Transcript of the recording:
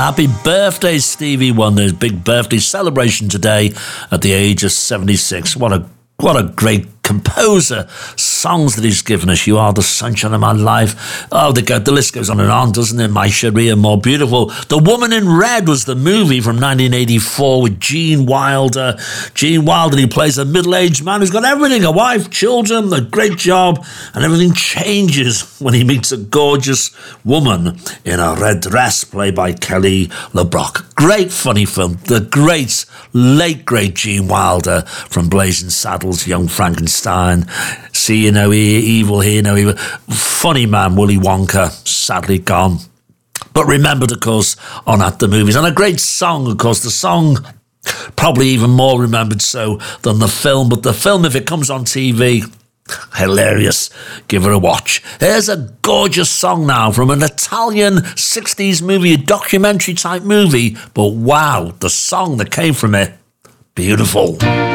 Happy birthday, Stevie Wonder's big birthday celebration today at the age of 76. What a great composer. Songs that he's given us. You Are the Sunshine of My Life. Oh, the list goes on and on, doesn't it? My Sharia, More Beautiful. The Woman in Red was the movie from 1984 with Gene Wilder. Gene Wilder, he plays a middle-aged man who's got everything, a wife, children, a great job, and everything changes when he meets a gorgeous woman in a red dress played by Kelly LeBrock. Great funny film. The late great Gene Wilder from Blazing Saddles, Young Frankenstein, See You No Evil, Hear No Evil. Funny man, Willy Wonka, sadly gone, but remembered, of course, on At the Movies. And a great song, of course. The song probably even more remembered so than the film, but the film, if it comes on TV, hilarious. Give it a watch. Here's a gorgeous song now from an Italian 60s movie, a documentary type movie, but wow, the song that came from it, beautiful.